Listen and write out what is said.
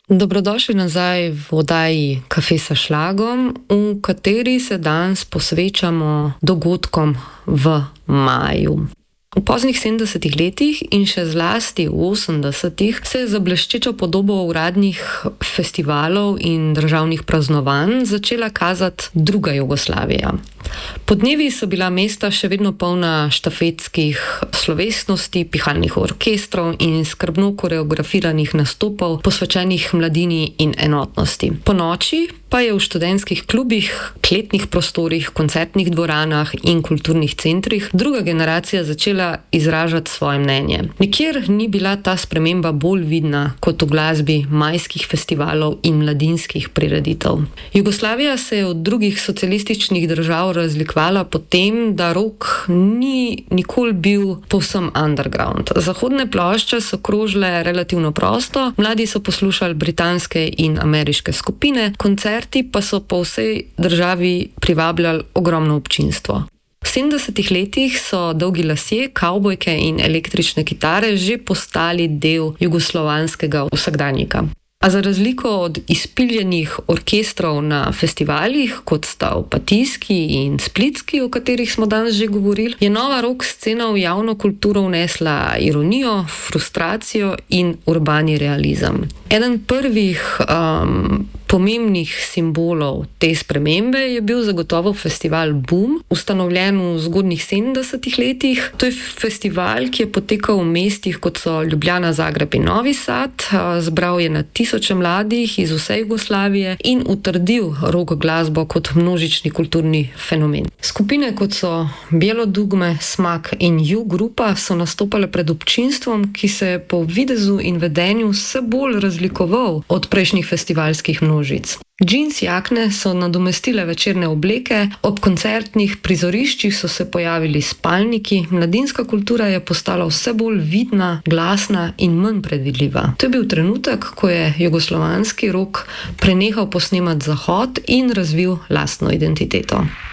Dobrodošli nazaj v oddaji Kafe s šlagom, v kateri se danes posvečamo dogodkom v maju. V poznih 70-ih letih in še zlasti v 80-ih se je za bleščečo podobo uradnih festivalov in državnih praznovanj začela kazati druga Jugoslavija. Podnevi so bila mesta še vedno polna štafetskih slovesnosti, pihalnih orkestrov in skrbno koreografiranih nastopov, posvečenih mladini in enotnosti. Ponoči pa je v študentskih klubih, kletnih prostorih, koncertnih dvoranah in kulturnih centrih druga generacija začela izražati svoje mnenje. Nikjer ni bila ta sprememba bolj vidna kot v glasbi majskih festivalov in mladinskih prireditev. Jugoslavija se je od drugih socialističnih držav razlikovala po tem, da rock ni nikoli bil povsem underground. Zahodne plošče so krožile relativno prosto, mladi so poslušali britanske in ameriške skupine, koncerti pa so po vsej državi privabljali ogromno občinstvo. V 70-ih letih so dolgi lasje, kavbojke in električne kitare že postali del jugoslovanskega vsakdanjika. A za razliko od izpiljenih orkestrov na festivalih, kot sta Opatijski in Splitski, o katerih smo danes že govorili, je nova rock scena v javno kulturo vnesla ironijo, frustracijo in urbani realizem. Eden prvih pomembnih simbolov te spremembe je bil zagotovo festival Boom, ustanovljen v zgodnjih 70-ih letih. To je festival, ki je potekal v mestih, kot so Ljubljana, Zagreb in Novi Sad, zbral je na tisoče mladih iz vse Jugoslavije in utrdil rock glasbo kot množični kulturni fenomen. Skupine, kot so Bijelo dugme, Smak in Ju grupa, so nastopale pred občinstvom, ki se je po videzu in vedenju vse bolj razlikoval od prejšnjih festivalskih množic. Džins jakne so nadomestile večerne obleke, ob koncertnih prizoriščih so se pojavili spalniki, mladinska kultura je postala vse bolj vidna, glasna in manj predvidljiva. To je bil trenutek, ko je jugoslovanski rock prenehal posnemati Zahod in razvil lastno identiteto.